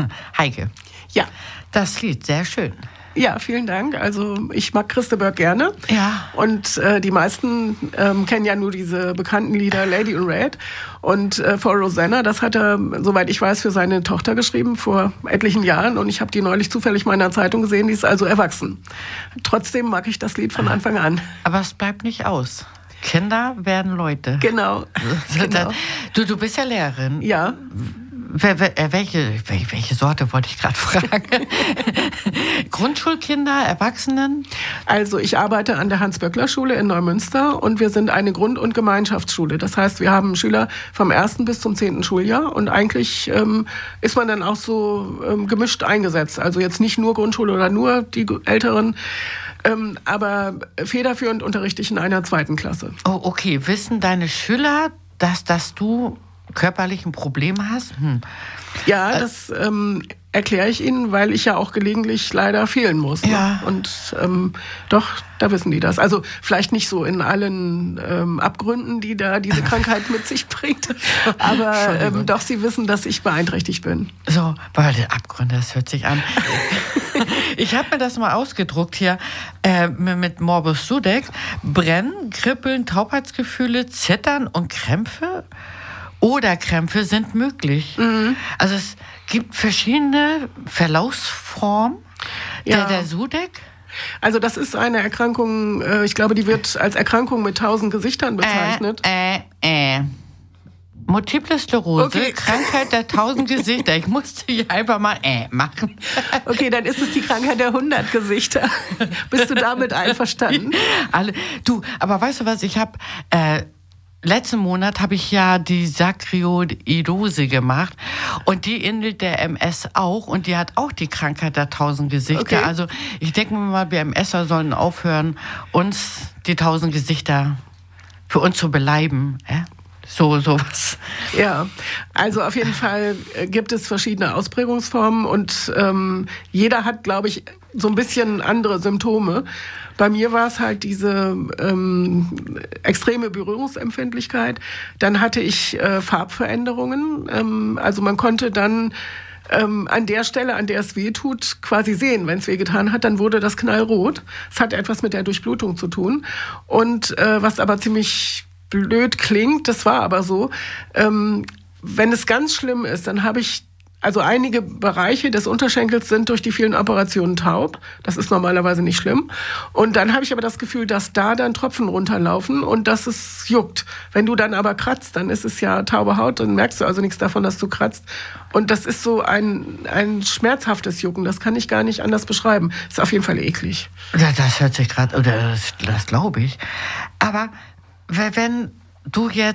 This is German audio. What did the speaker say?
Heike. Ja. Das Lied, sehr schön. Ja, vielen Dank. Also ich mag Chris de Burgh gerne. Ja. Und die meisten kennen ja nur diese bekannten Lieder Lady in Red. Und For Rosanna, das hat er, soweit ich weiß, für seine Tochter geschrieben vor etlichen Jahren. Und ich habe die neulich zufällig mal in der Zeitung gesehen, die ist also erwachsen. Trotzdem mag ich das Lied von Anfang an. Aber es bleibt nicht aus. Kinder werden Leute. Genau. Genau. Du bist ja Lehrerin. Ja. Welche Sorte wollte ich gerade fragen? Grundschulkinder, Erwachsenen? Also ich arbeite an der Hans-Böckler-Schule in Neumünster und wir sind eine Grund- und Gemeinschaftsschule. Das heißt, wir haben Schüler vom 1. bis zum 10. Schuljahr und eigentlich ist man dann auch so gemischt eingesetzt. Also jetzt nicht nur Grundschule oder nur die Älteren, aber federführend unterrichte ich in einer 2. Klasse. Oh, okay. Wissen deine Schüler, dass du körperlich ein Problem hast? Ja, das erkläre ich Ihnen, weil ich ja auch gelegentlich leider fehlen muss. Ne? Ja. Und doch, da wissen die das. Also vielleicht nicht so in allen Abgründen, die da diese Krankheit mit sich bringt, aber doch, sie wissen, dass ich beeinträchtigt bin. So, weil die Abgründe, das hört sich an. Ich habe mir das mal ausgedruckt hier mit Morbus Sudeck. Brennen, Kribbeln, Taubheitsgefühle, Zittern und Krämpfe oder Krämpfe sind möglich. Mhm. Also es gibt verschiedene Verlaufsformen der Sudeck. Also das ist eine Erkrankung, ich glaube, die wird als Erkrankung mit 1000 Gesichtern bezeichnet. Multiple Sklerose, okay. Krankheit der 1000 Gesichter. Ich musste hier einfach mal machen. Okay, dann ist es die Krankheit der 100 Gesichter. Bist du damit einverstanden? Du, aber weißt du was, ich habe... letzten Monat habe ich ja die Sakroileidose gemacht und die ähnelt der MS auch und die hat auch die Krankheit der 1000 Gesichter. Okay. Also ich denke mal, wir MSer sollen aufhören, uns die 1000 Gesichter für uns zu beleiben. Sowas. Ja, also auf jeden Fall gibt es verschiedene Ausprägungsformen und jeder hat, glaube ich, so ein bisschen andere Symptome. Bei mir war es halt diese extreme Berührungsempfindlichkeit. Dann hatte ich Farbveränderungen. Also man konnte dann an der Stelle, an der es weh tut, quasi sehen. Wenn es weh getan hat, dann wurde das knallrot. Es hat etwas mit der Durchblutung zu tun. Und was aber ziemlich blöd klingt, das war aber so, wenn es ganz schlimm ist, dann habe ich, also einige Bereiche des Unterschenkels sind durch die vielen Operationen taub. Das ist normalerweise nicht schlimm. Und dann habe ich aber das Gefühl, dass da dann Tropfen runterlaufen und dass es juckt. Wenn du dann aber kratzt, dann ist es ja taube Haut, dann merkst du also nichts davon, dass du kratzt. Und das ist so ein schmerzhaftes Jucken. Das kann ich gar nicht anders beschreiben. Ist auf jeden Fall eklig. Ja, das hört sich gerade, oder das glaube ich. Aber wenn du jetzt